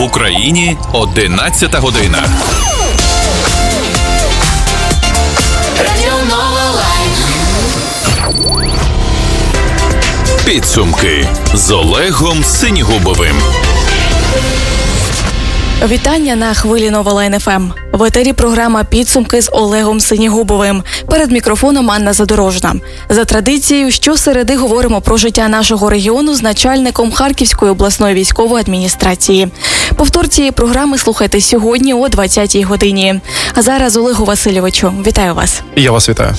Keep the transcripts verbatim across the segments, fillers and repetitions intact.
В Україні одинадцята година. Підсумки з Олегом Синігубовим. Вітання на хвилі Нова Лайн еф ем. В етері програма «Підсумки» з Олегом Синігубовим. Перед мікрофоном Анна Задорожна. За традицією, щосереди говоримо про життя нашого регіону з начальником Харківської обласної військової адміністрації. Повтор цієї програми слухайте сьогодні о двадцятій годині. А зараз, Олегу Васильовичу, вітаю вас. Я вас вітаю.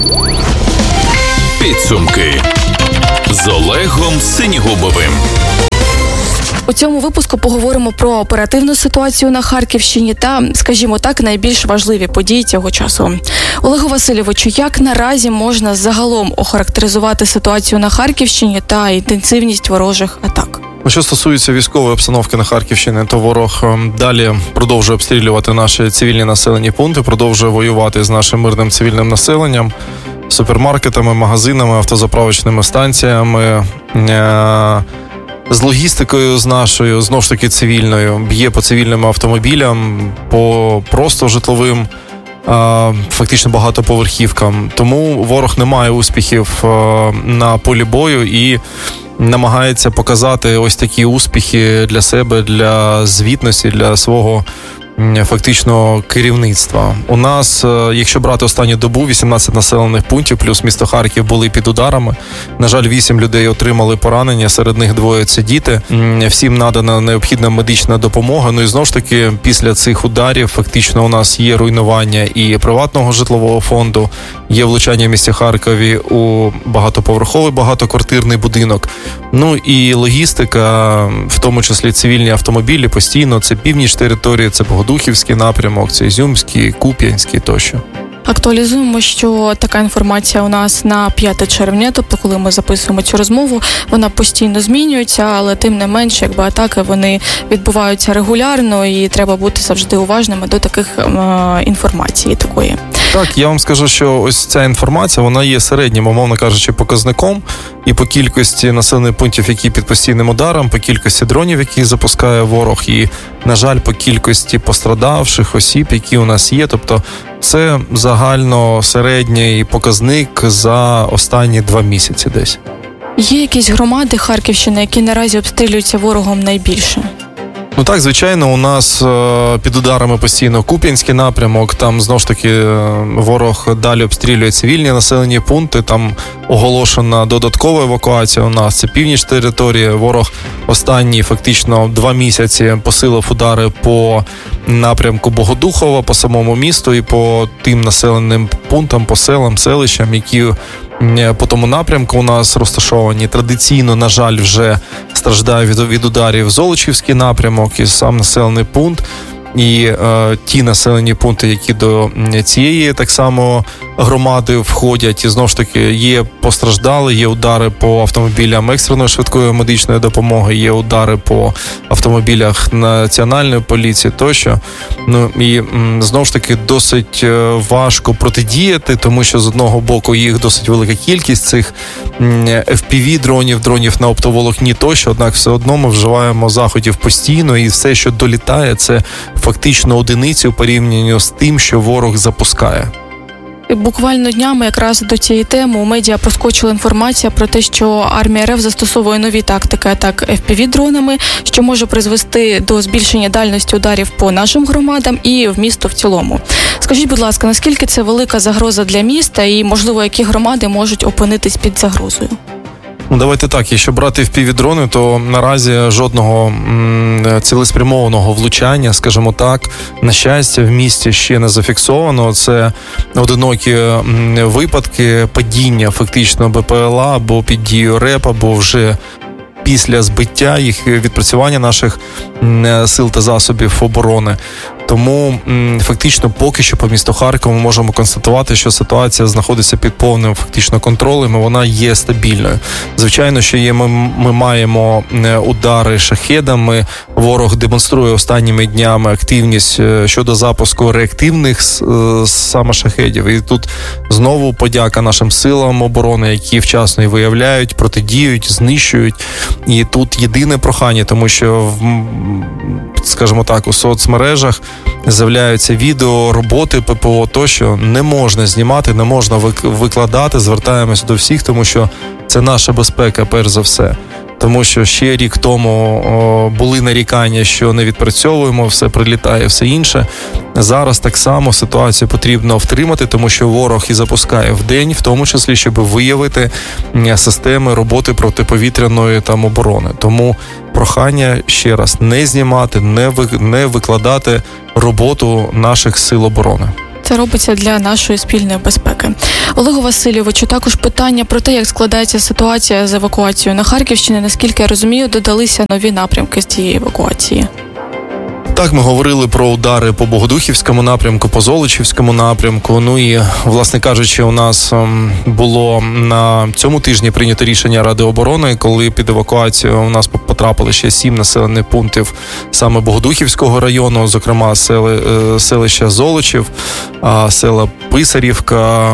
Підсумки з Олегом Синігубовим. У цьому випуску поговоримо про оперативну ситуацію на Харківщині та, скажімо так, найбільш важливі події цього часу. Олегу Васильовичу, як наразі можна загалом охарактеризувати ситуацію на Харківщині та інтенсивність ворожих атак? Що стосується військової обстановки на Харківщині, то ворог далі продовжує обстрілювати наші цивільні населені пункти, продовжує воювати з нашим мирним цивільним населенням, супермаркетами, магазинами, автозаправочними станціями, з логістикою з нашою, знову ж таки цивільною, б'є по цивільним автомобілям, по просто житловим, фактично багатоповерхівкам. Тому ворог не має успіхів на полі бою і намагається показати ось такі успіхи для себе, для звітності, для свого фактично керівництва. У нас, якщо брати останню добу, вісімнадцять населених пунктів, плюс місто Харків були під ударами. На жаль, вісім людей отримали поранення, серед них двоє – це діти. Всім надана необхідна медична допомога. Ну і знову ж таки, після цих ударів фактично у нас є руйнування і приватного житлового фонду, є влучання в місті Харкові у багатоповерховий, багатоквартирний будинок. Ну і логістика, в тому числі цивільні автомобілі, постійно, це північ території, це Богодухівський напрямок, це Ізюмський, Куп'янський тощо. Актуалізуємо, що така інформація у нас на п'яте червня, тобто коли ми записуємо цю розмову, вона постійно змінюється, але тим не менш, якби атаки, вони відбуваються регулярно і треба бути завжди уважними до таких е, інформації такої. Так, я вам скажу, що ось ця інформація, вона є середнім, умовно кажучи, показником і по кількості населених пунктів, які під постійним ударом, по кількості дронів, які запускає ворог, і, на жаль, по кількості пострадавших осіб, які у нас є. Тобто це загально середній показник за останні два місяці десь. Є якісь громади Харківщини, які наразі обстрілюються ворогом найбільше? Ну так, звичайно, у нас е, під ударами постійно Куп'янський напрямок, там знову ж таки е, ворог далі обстрілює цивільні населені пункти, там оголошена додаткова евакуація у нас, це північ території, ворог останні фактично два місяці посилив удари по напрямку Богодухова, по самому місту і по тим населеним пунктам, по селам, селищам, які по тому напрямку у нас розташовані. Традиційно, на жаль, вже страждає від, від ударів Золочівський напрямок і сам населений пункт. І е, ті населені пункти, які до цієї так само громади входять, і знову ж таки є постраждали, є удари по автомобілям екстреної швидкої медичної допомоги, є удари по автомобілях національної поліції тощо. Ну і м, знову ж таки досить важко протидіяти, тому що з одного боку їх досить велика кількість цих еф пі ві-дронів, дронів на оптоволокні тощо, однак все одно ми вживаємо заходів постійно, і все, що долітає, це фактично одиниці у порівнянні з тим, що ворог запускає. Буквально днями якраз до цієї теми у медіа проскочила інформація про те, що армія РФ застосовує нові тактики атак еф пі ві-дронами, що може призвести до збільшення дальності ударів по нашим громадам і в місто в цілому. Скажіть, будь ласка, наскільки це велика загроза для міста і, можливо, які громади можуть опинитись під загрозою? Ну, давайте так, якщо брати еф пі ві-дрони, то наразі жодного м, цілеспрямованого влучання, скажімо так, на щастя, в місті ще не зафіксовано. Це одинокі м, випадки падіння фактично бе пе ел а або під дією РЕП, або вже після збиття їх, відпрацювання наших м, сил та засобів оборони. Тому фактично поки що по місту Харкову ми можемо констатувати, що ситуація знаходиться під повним фактично контролем, і вона є стабільною. Звичайно, що є, ми, ми маємо удари шахедами, ворог демонструє останніми днями активність щодо запуску реактивних саме шахедів. І тут знову подяка нашим силам оборони, які вчасно і виявляють, протидіють, знищують. І тут єдине прохання, тому що скажімо так, у соцмережах з'являються відео, роботи ППО, тощо не можна знімати, не можна викладати, звертаємось до всіх, тому що це наша безпека, перш за все. Тому що ще рік тому о, були нарікання, що не відпрацьовуємо, все прилітає, все інше. Зараз так само ситуацію потрібно втримати, тому що ворог і запускає вдень, в тому числі, щоб виявити системи роботи протиповітряної там оборони. Тому прохання ще раз не знімати, не, ви, не викладати роботу наших сил оборони. Це робиться для нашої спільної безпеки. Олегу Васильовичу, також питання про те, як складається ситуація з евакуацією на Харківщині. Наскільки я розумію, додалися нові напрямки з цієї евакуації. Так, ми говорили про удари по Богодухівському напрямку, по Золочівському напрямку. Ну і, власне кажучи, у нас було на цьому тижні прийнято рішення Ради оборони, коли під евакуацію у нас потрапили ще сім населених пунктів саме Богодухівського району, зокрема сели, селища Золочів, села Писарівка,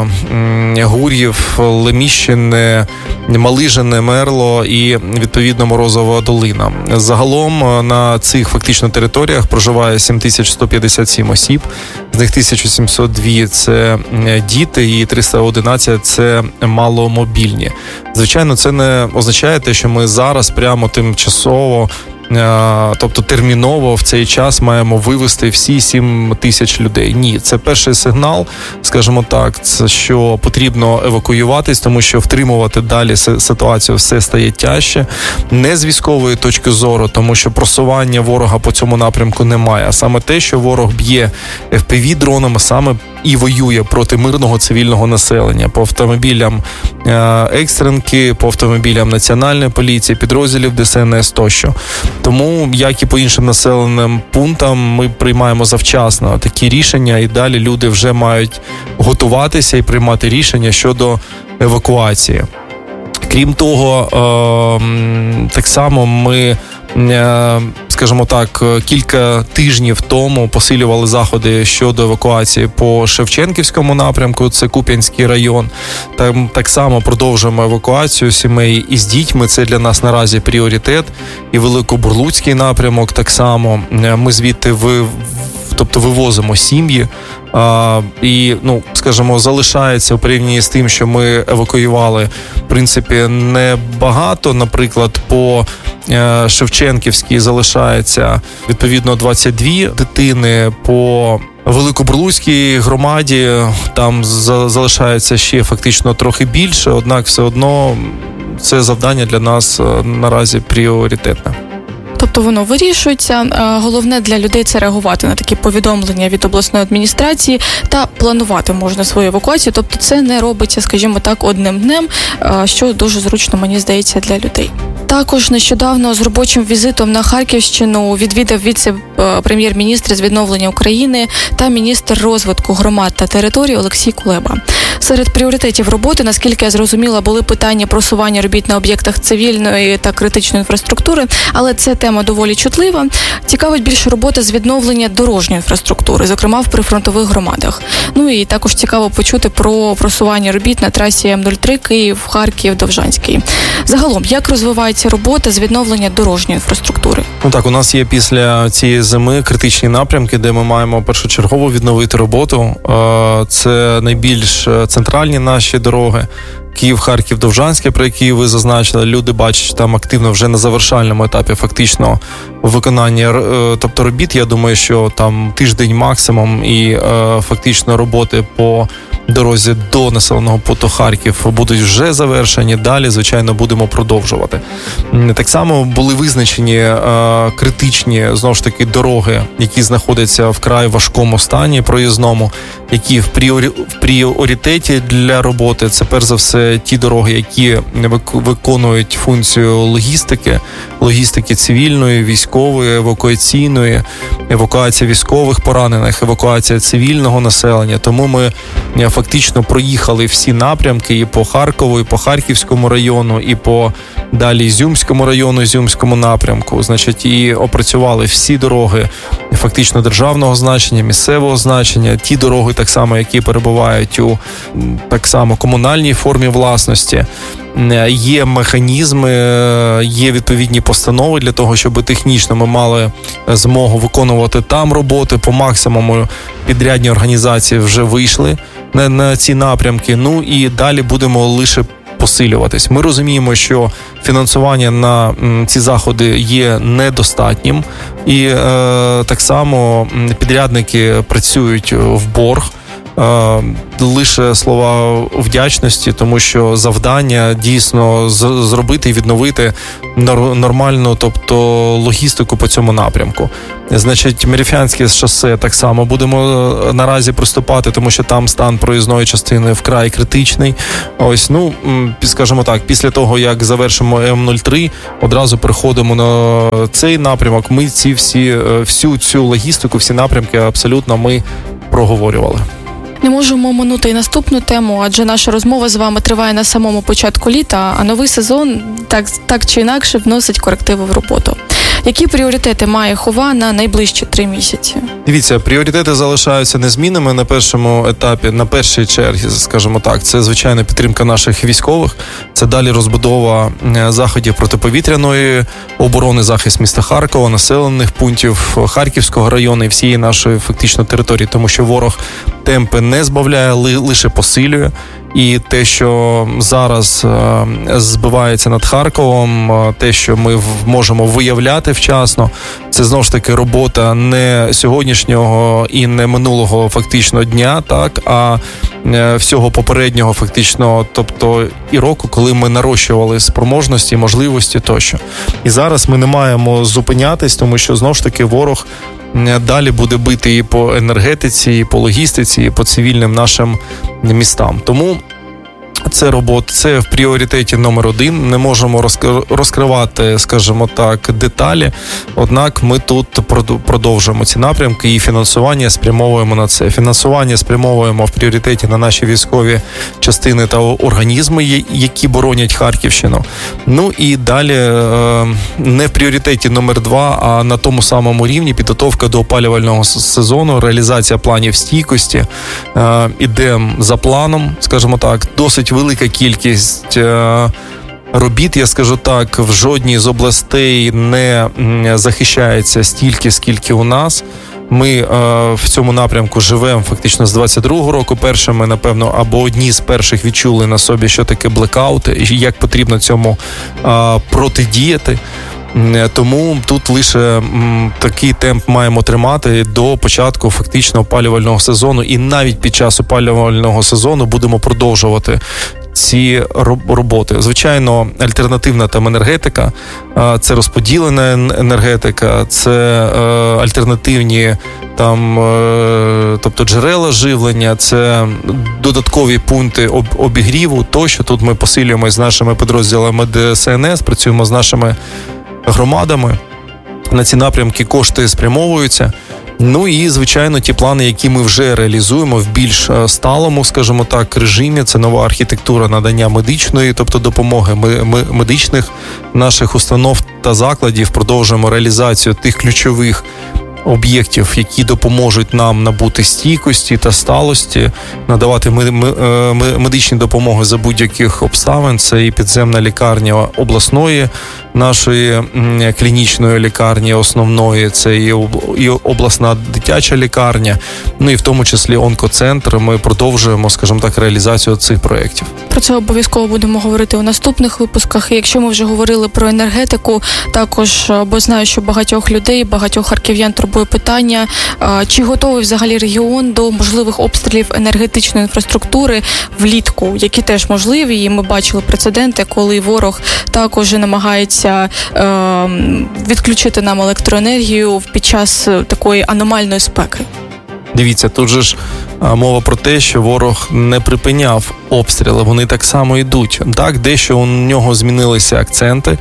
Гур'їв, Леміщине, Малижине, Мерло і, відповідно, Морозова долина. Загалом на цих фактично територіях проживає сім тисяч сто п'ятдесят сім осіб, з них тисяча сімсот два – це діти і триста одинадцять – це маломобільні. Звичайно, це не означає те, що ми зараз прямо тимчасово, тобто терміново в цей час маємо вивести всі сім тисяч людей. Ні, це перший сигнал, скажімо так, це що потрібно евакуюватись, тому що втримувати далі ситуацію все стає тяжче. Не з військової точки зору, тому що просування ворога по цьому напрямку немає, а саме те, що ворог б'є еф пі ві-дронами, саме і воює проти мирного цивільного населення, по автомобілям екстренки, по автомобілям Національної поліції, підрозділів де ес ен ес тощо. Тому, як і по іншим населеним пунктам, ми приймаємо завчасно такі рішення, і далі люди вже мають готуватися і приймати рішення щодо евакуації. Крім того, так само ми, скажімо так, кілька тижнів тому посилювали заходи щодо евакуації по Шевченківському напрямку, це Куп'янський район. Там так само продовжуємо евакуацію сімей із дітьми, це для нас наразі пріоритет. І Великобурлуцький напрямок так само. Ми звідти ви, тобто вивозимо сім'ї. А, і, ну, скажімо, залишається у порівнянні з тим, що ми евакуювали, в принципі, небагато. Наприклад, по е, Шевченківській залишається, відповідно, двадцять дві дитини, по Великобурлуцькій громаді там за, залишається ще фактично трохи більше, однак все одно це завдання для нас наразі пріоритетне. Тобто воно вирішується. Головне для людей – це реагувати на такі повідомлення від обласної адміністрації та планувати можна свою евакуацію. Тобто це не робиться, скажімо так, одним днем, що дуже зручно, мені здається, для людей. Також нещодавно з робочим візитом на Харківщину відвідав віце-прем'єр-міністр з відновлення України та міністр розвитку громад та територій Олексій Кулеба. Серед пріоритетів роботи, наскільки я зрозуміла, були питання просування робіт на об'єктах цивільної та критичної інфраструктури, але це тема доволі чутлива. Цікавить більше робота з відновлення дорожньої інфраструктури, зокрема в прифронтових громадах. Ну і також цікаво почути про просування робіт на трасі ем нуль три Київ, Харків, Довжанський. Загалом, як розвивається робота з відновлення дорожньої інфраструктури? Ну так, у нас є після цієї зими критичні напрямки, де ми маємо першочергово відновити роботу. Це найбільш центральні наші дороги. Київ, Харків, Довжанське, про які ви зазначили, люди бачать там активно вже на завершальному етапі фактично виконання, тобто робіт. Я думаю, що там тиждень максимум і е, фактично роботи по дорозі до населеного пункту Харків будуть вже завершені. Далі, звичайно, будемо продовжувати. Так само були визначені е, критичні, знову ж таки, дороги, які знаходяться в край важкому стані проїзному, які в, пріорі... в пріоритеті для роботи. Це, перш за все, ті дороги, які виконують функцію логістики, логістики цивільної, військової, евакуаційної, евакуація військових поранених, евакуація цивільного населення. Тому ми фактично проїхали всі напрямки і по Харкову, і по Харківському району, і по далі Ізюмському району, Ізюмському напрямку. Значить, і опрацювали всі дороги фактично державного значення, місцевого значення, ті дороги так само, які перебувають у так само комунальній формі власності. Є механізми, є відповідні постанови для того, щоб технічно ми мали змогу виконувати там роботи. По максимуму підрядні організації вже вийшли на, на ці напрямки. Ну і далі будемо лише посилюватись. Ми розуміємо, що фінансування на ці заходи є недостатнім, і е, так само підрядники працюють в борг. Е, лише слова вдячності, тому що завдання дійсно з- зробити і відновити нор- нормальну, тобто логістику по цьому напрямку. Значить, Міріфянське шосе так само будемо наразі приступати, тому що там стан проїзної частини вкрай критичний. Ось, ну, скажімо так, після того, як завершимо М нуль три, одразу переходимо на цей напрямок. Ми ці всі, всю цю логістику, всі напрямки абсолютно ми проговорювали. Не можемо минути і наступну тему, адже наша розмова з вами триває на самому початку літа, а новий сезон так, так чи інакше вносить корективи в роботу. Які пріоритети має ХОВА на найближчі три місяці? Дивіться, пріоритети залишаються незмінними на першому етапі, на першій черзі, скажімо так. Це, звичайно, підтримка наших військових, це далі розбудова заходів протиповітряної оборони, захист міста Харкова, населених пунктів Харківського району і всієї нашої фактично території, тому що ворог темпи не збавляє, лише посилює. І те, що зараз е, збивається над Харковом, е, те, що ми в, можемо виявляти вчасно, це знову ж таки робота не сьогоднішнього і не минулого фактично дня, так, а е, всього попереднього фактично, тобто і року, коли ми нарощували спроможності, можливості тощо. І зараз ми не маємо зупинятись, тому що знову ж таки ворог далі буде бити і по енергетиці, і по логістиці, і по цивільним нашим містам. Тому це робота, це в пріоритеті номер один. Не можемо розкривати, скажімо так, деталі. Однак ми тут продовжуємо ці напрямки і фінансування спрямовуємо на це. Фінансування спрямовуємо в пріоритеті на наші військові частини та організми, які боронять Харківщину. Ну і далі не в пріоритеті номер два, а на тому самому рівні підготовка до опалювального сезону, реалізація планів стійкості. Ідемо за планом, скажімо так, досить велика кількість е, робіт, я скажу так, в жодній з областей не захищається стільки, скільки у нас. Ми е, в цьому напрямку живемо фактично з двадцять другого року. Першими, напевно, або одні з перших відчули на собі, що таке блекаути і як потрібно цьому е, протидіяти. Тому тут лише м, такий темп маємо тримати до початку фактично опалювального сезону. І навіть під час опалювального сезону будемо продовжувати ці роботи. Звичайно, альтернативна там енергетика, це розподілена енергетика, це альтернативні там, тобто джерела живлення, це додаткові пункти обігріву. Тощо тут ми посилюємо з нашими підрозділами Д С Н С, працюємо з нашими громадами. На ці напрямки кошти спрямовуються. Ну і, звичайно, ті плани, які ми вже реалізуємо в більш сталому, скажімо так, режимі. Це нова архітектура надання медичної, тобто допомоги медичних наших установ та закладів. Продовжуємо реалізацію тих ключових об'єктів, які допоможуть нам набути стійкості та сталості, надавати медичні допомоги за будь-яких обставин. Це і підземна лікарня обласної нашої клінічної лікарні основної, це і обласна дитяча лікарня, ну і в тому числі онкоцентр. Ми продовжуємо, скажімо так, реалізацію цих проєктів. Про це обов'язково будемо говорити у наступних випусках. І якщо ми вже говорили про енергетику, також, бо знаю, що багатьох людей, багатьох харків'ян турбує питання, чи готовий взагалі регіон до можливих обстрілів енергетичної інфраструктури влітку, які теж можливі, і ми бачили прецеденти, коли ворог також намагається е, відключити нам електроенергію під час такої аномальної спеки. Дивіться, тут же ж мова про те, що ворог не припиняв обстріли, вони так само йдуть. Так, дещо у нього змінилися акценти,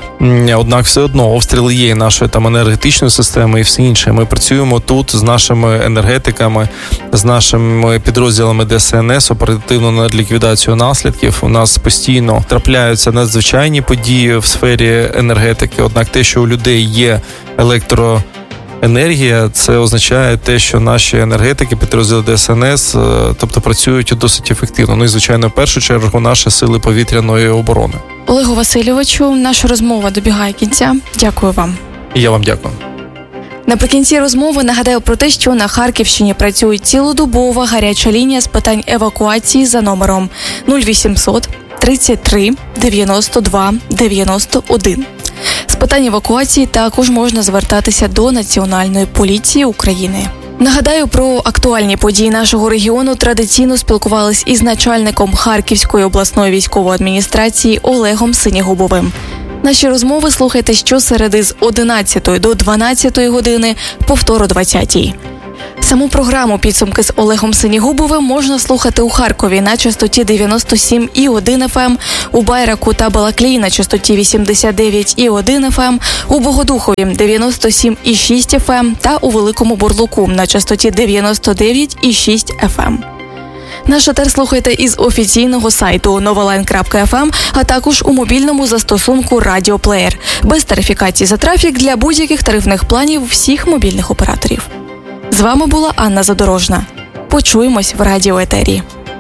однак все одно обстріли є нашої там енергетичної системи і все інше. Ми працюємо тут з нашими енергетиками, з нашими підрозділами Д С Н С оперативно над ліквідацією наслідків. У нас постійно трапляються надзвичайні події в сфері енергетики, однак те, що у людей є електро енергія, це означає те, що наші енергетики, підрозділи Де Ес Ен Ес, тобто працюють досить ефективно. Ну і, звичайно, в першу чергу наші сили повітряної оборони. Олегу Васильовичу, наша розмова добігає кінця. Дякую вам. І я вам дякую. Наприкінці розмови нагадаю про те, що на Харківщині працює цілодобова гаряча лінія з питань евакуації за номером нуль вісімсот тридцять три дев'яносто два дев'яносто один. З питань евакуації також можна звертатися до Національної поліції України. Нагадаю, про актуальні події нашого регіону традиційно спілкувались із начальником Харківської обласної військової адміністрації Олегом Синігубовим. Наші розмови слухайте щосереди з одинадцятої до дванадцятої години, повтор о двадцятій. Саму програму «Підсумки з Олегом Синігубовим» можна слухати у Харкові на частоті дев'яносто сім і один еф ем, у Байраку та Балаклії на частоті вісімдесят дев'ять і один еф ем, у Богодухові дев'яносто сім і шість еф ем та у Великому Бурлуку на частоті дев'яносто дев'ять і шість еф ем. Наш етер слухайте із офіційного сайту новолайн крапка еф ем, а також у мобільному застосунку «Радіоплеєр» без тарифікації за трафік для будь-яких тарифних планів всіх мобільних операторів. З вами була Анна Задорожна. Почуємось в радіоетері.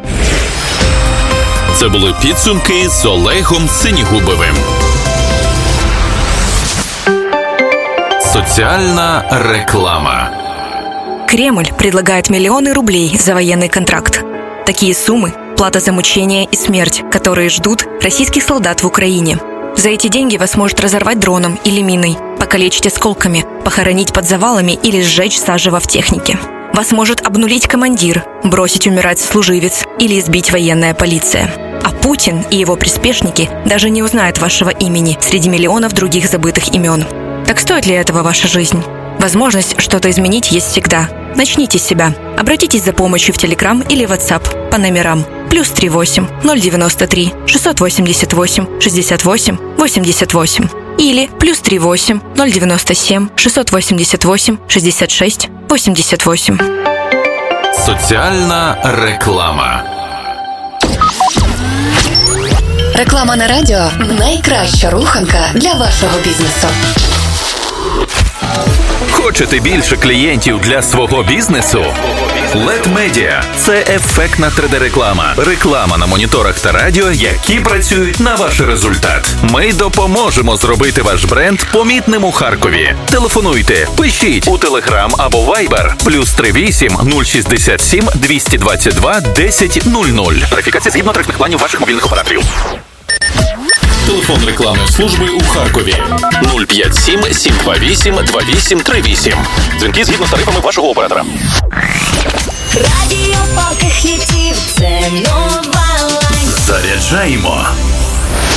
Це були підсумки з Олегом Синігубовим. Соціальна реклама. Кремль предлагает миллионы рублей за военный контракт. Такие суммы – плата за мучения и смерть, которые ждут российских солдат в Украине. За эти деньги вас может разорвать дроном или миной, покалечить осколками, похоронить под завалами или сжечь заживо в технике. Вас может обнулить командир, бросить умирать служивец или избить военная полиция. А Путин и его приспешники даже не узнают вашего имени среди миллионов других забытых имен. Так стоит ли этого ваша жизнь? Возможность что-то изменить есть всегда. Начните с себя. Обратитесь за помощью в Telegram или WhatsApp по номерам плюс три восемь ноль девяносто три шестьсот восемьдесят восемь шестьдесят восемь восемьдесят восемь или плюс три восемь ноль девяносто семь шестьсот восемьдесят восемь шестьдесят шесть восемьдесят восемь. Соціальна реклама. Реклама на радіо – найкраща руханка для вашого бізнесу. Хочете більше клієнтів для свого бізнесу? лед Media – це ефектна три де-реклама. Реклама на моніторах та радіо, які працюють на ваш результат. Ми допоможемо зробити ваш бренд помітним у Харкові. Телефонуйте, пишіть у Telegram або Viber плюс три вісім нуль шістдесят сім двісті двадцять два десять нуль нуль. Тарифікація згідно тарифних планів ваших мобільних операторів. Телефон рекламної служби у Харкові нуль п'ять сім сім два вісім два вісім три вісім. Дзвінки згідно з тарифами вашого оператора. Радіо палких хітів – це нова лайн. Заряджаємо.